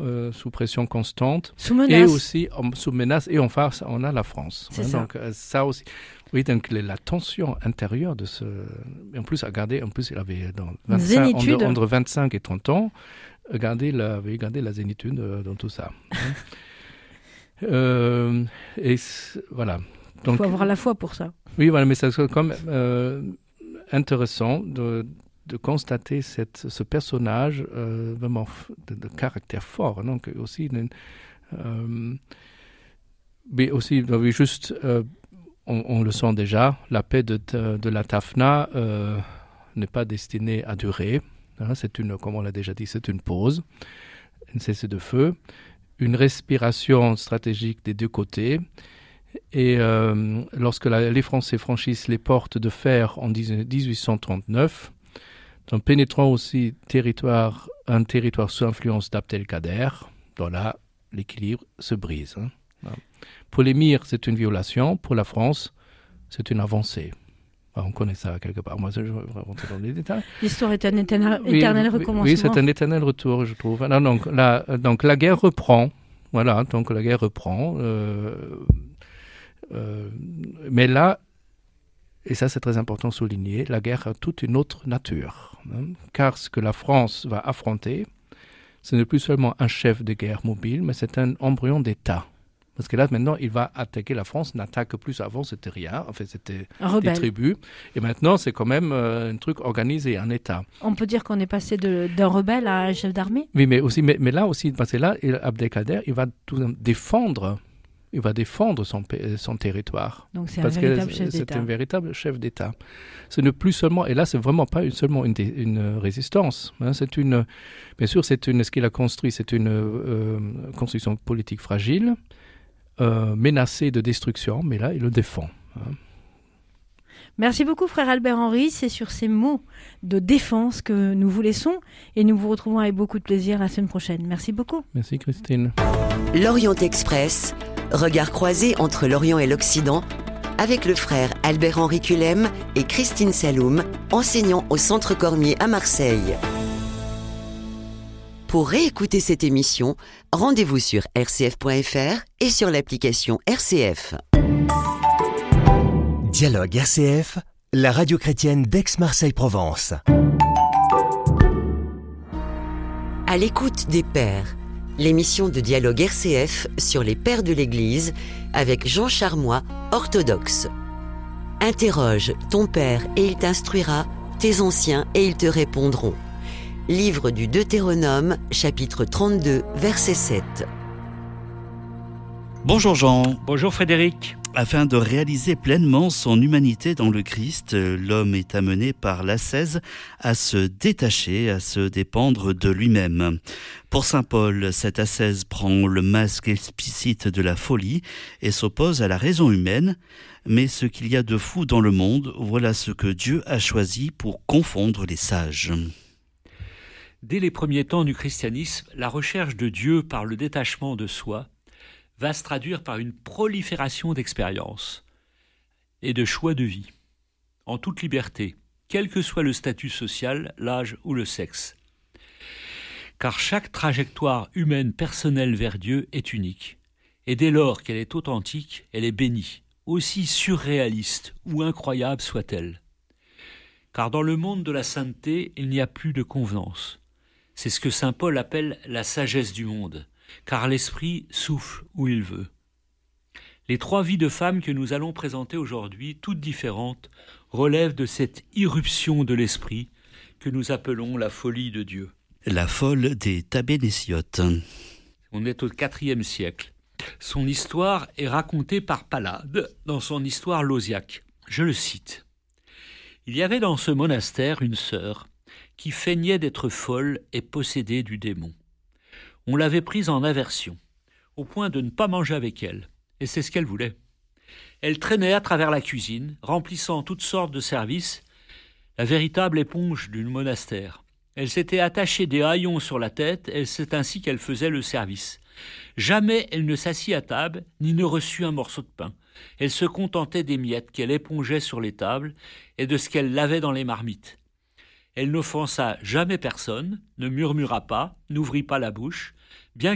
sous pression constante. Sous menace. Et aussi sous menace. Et en face, on a la France. C'est ça. Donc ça aussi. Oui, donc la tension intérieure de ce... En plus, regardez, il avait entre 25 et 30 ans, regardez la zénitude dans tout ça. Et voilà. Il faut avoir la foi pour ça. Oui, voilà, mais c'est quand même intéressant de constater ce personnage vraiment de caractère fort. Donc aussi, mais aussi juste, on le sent déjà, la paix de la Tafna n'est pas destinée à durer. Hein, comme on l'a déjà dit, c'est une pause, un cessez-le-feu, une respiration stratégique des deux côtés. Et lorsque les Français franchissent les portes de fer en 1839, en pénétrant aussi un territoire sous influence d'Abdelkader, dont là, l'équilibre se brise. Hein. Pour l'émir, c'est une violation. Pour la France, c'est une avancée. On connaît ça quelque part. Moi, je vais rentrer dans les détails. L'histoire est un éternel recommencement. Oui, c'est un éternel retour, je trouve. Alors, donc la guerre reprend. Voilà, donc la guerre reprend. Mais là, et ça c'est très important de souligner, la guerre a toute une autre nature. Hein, car ce que la France va affronter, ce n'est plus seulement un chef de guerre mobile, mais c'est un embryon d'État. Parce que là, maintenant, il va attaquer la France, n'attaque plus. Avant, c'était rien. En fait, c'était des tribus. Et maintenant, c'est quand même un truc organisé, un État. On peut dire qu'on est passé d'un rebelle à un chef d'armée ? Oui, mais là aussi, parce que là, Abdelkader, il va défendre son territoire. Donc c'est un véritable chef d'État. C'est un véritable chef d'État. Ce n'est plus seulement, et là c'est vraiment pas seulement une résistance. Hein, bien sûr, ce qu'il a construit, c'est une construction politique fragile, menacée de destruction, mais là il le défend. Hein. Merci beaucoup, frère Albert Henry. C'est sur ces mots de défense que nous vous laissons et nous vous retrouvons avec beaucoup de plaisir la semaine prochaine. Merci beaucoup. Merci, Christine. L'Orient Express, regard croisé entre l'Orient et l'Occident, avec le frère Albert Henry Culem et Christine Saloum, enseignants au Centre Cormier à Marseille. Pour réécouter cette émission, rendez-vous sur rcf.fr et sur l'application RCF. Dialogue RCF, la radio chrétienne d'Aix-Marseille-Provence. À l'écoute des pères, l'émission de Dialogue RCF sur les pères de l'Église avec Jean Charmois, orthodoxe. Interroge ton père et il t'instruira, tes anciens et ils te répondront. Livre du Deutéronome, chapitre 32, verset 7. Bonjour Jean. Bonjour Frédéric. Afin de réaliser pleinement son humanité dans le Christ, l'homme est amené par l'ascèse à se détacher, à se dépendre de lui-même. Pour saint Paul, cette ascèse prend le masque explicite de la folie et s'oppose à la raison humaine. Mais ce qu'il y a de fou dans le monde, voilà ce que Dieu a choisi pour confondre les sages. Dès les premiers temps du christianisme, la recherche de Dieu par le détachement de soi va se traduire par une prolifération d'expériences et de choix de vie, en toute liberté, quel que soit le statut social, l'âge ou le sexe. Car chaque trajectoire humaine personnelle vers Dieu est unique, et dès lors qu'elle est authentique, elle est bénie, aussi surréaliste ou incroyable soit-elle. Car dans le monde de la sainteté, il n'y a plus de convenance. C'est ce que saint Paul appelle la sagesse du monde, car l'esprit souffle où il veut. Les 3 vies de femmes que nous allons présenter aujourd'hui, toutes différentes, relèvent de cette irruption de l'esprit que nous appelons la folie de Dieu. La folle des Tabénéciotes. On est au IVe siècle. Son histoire est racontée par Pallade dans son histoire lausiaque. Je le cite. « Il y avait dans ce monastère une sœur qui feignait d'être folle et possédée du démon. On l'avait prise en aversion, au point de ne pas manger avec elle, et c'est ce qu'elle voulait. Elle traînait à travers la cuisine, remplissant toutes sortes de services, la véritable éponge du monastère. Elle s'était attachée des haillons sur la tête, et c'est ainsi qu'elle faisait le service. Jamais elle ne s'assit à table, ni ne reçut un morceau de pain. Elle se contentait des miettes qu'elle épongeait sur les tables et de ce qu'elle lavait dans les marmites. Elle n'offensa jamais personne, ne murmura pas, n'ouvrit pas la bouche, bien